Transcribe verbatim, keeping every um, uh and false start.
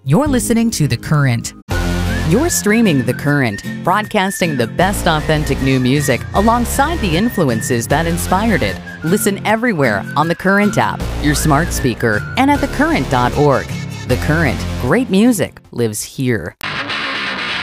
You're listening to The Current. You're streaming The Current, broadcasting the best authentic new music alongside the influences that inspired it. Listen everywhere on the Current app, your smart speaker, and at the current dot org. The Current, great music lives here.